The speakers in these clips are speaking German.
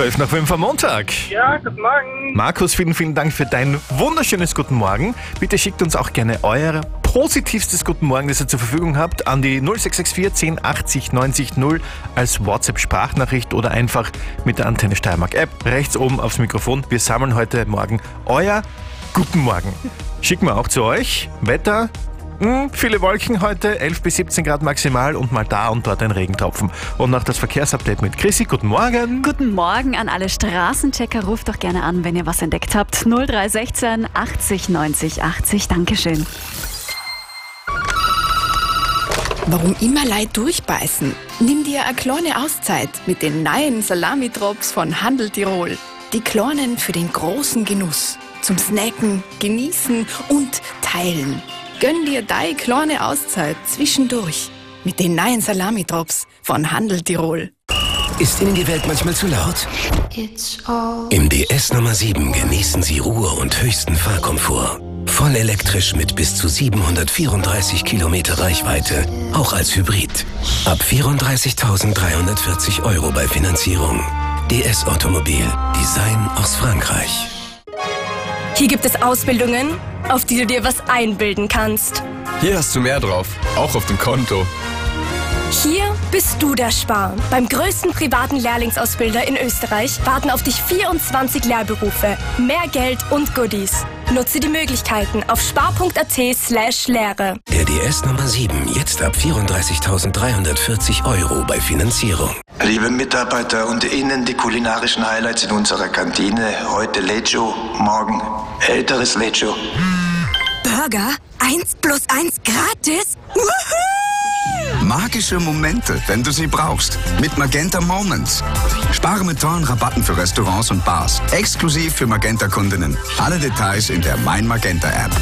12:05 am Montag. Ja, guten Morgen. Markus, vielen Dank für dein wunderschönes Guten Morgen. Bitte schickt uns auch gerne euer positivstes Guten Morgen, das ihr zur Verfügung habt, an die 0664 10 80 90 0 als WhatsApp-Sprachnachricht oder einfach mit der Antenne Steiermark App rechts oben aufs Mikrofon. Wir sammeln heute Morgen euer Guten Morgen. Schicken wir auch zu euch. Wetter? Viele Wolken heute, 11 bis 17 Grad maximal und mal da und dort ein Regentropfen. Und noch das Verkehrsupdate mit Chrissy. Guten Morgen. Guten Morgen an alle Straßenchecker. Ruft doch gerne an, wenn ihr was entdeckt habt. 0316 80 90 80. Dankeschön. Warum immer Leid durchbeißen? Nimm dir eine kleine Auszeit mit den neuen Salami-Drops von Handel Tirol. Die kleinen für den großen Genuss. Zum Snacken, Genießen und Teilen. Gönn dir deine kleine Auszeit zwischendurch mit den neuen Salami-Drops von Handel Tirol. Ist Ihnen die Welt manchmal zu laut? Im DS Nummer 7 genießen Sie Ruhe und höchsten Fahrkomfort. Voll elektrisch mit bis zu 734 Kilometer Reichweite, auch als Hybrid. Ab 34.340 € bei Finanzierung. DS Automobil, Design aus Frankreich. Hier gibt es Ausbildungen, auf die du dir was einbilden kannst. Hier hast du mehr drauf, auch auf dem Konto. Hier bist du der Spar. Beim größten privaten Lehrlingsausbilder in Österreich warten auf dich 24 Lehrberufe, mehr Geld und Goodies. Nutze die Möglichkeiten auf spar.at/Lehre. Der DS Nummer 7, jetzt ab 34.340 € bei Finanzierung. Liebe Mitarbeiter und Ihnen die kulinarischen Highlights in unserer Kantine. Heute Lecho, morgen älteres Lecho. Burger 1+1 gratis? Magische Momente, wenn du sie brauchst. Mit Magenta Moments. Spare mit tollen Rabatten für Restaurants und Bars. Exklusiv für Magenta-Kundinnen. Alle Details in der Mein Magenta-App.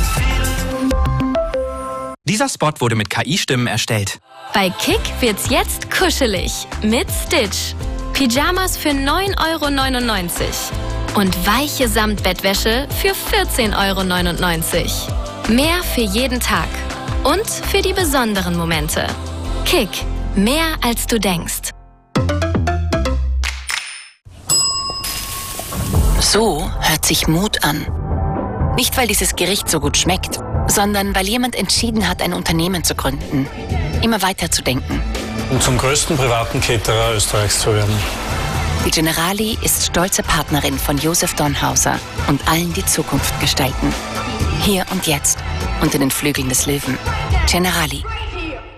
Dieser Spot wurde mit KI-Stimmen erstellt. Bei Kick wird's jetzt kuschelig mit Stitch. Pyjamas für 9,99 € und weiche Samtbettwäsche für 14,99 €. Mehr für jeden Tag und für die besonderen Momente. Kick, mehr als du denkst. So hört sich Mut an. Nicht, weil dieses Gericht so gut schmeckt, sondern weil jemand entschieden hat, ein Unternehmen zu gründen. Immer weiter zu denken. Und zum größten privaten Caterer Österreichs zu werden. Die Generali ist stolze Partnerin von Josef Dornhauser und allen, die Zukunft gestalten. Hier und jetzt, unter den Flügeln des Löwen. Generali.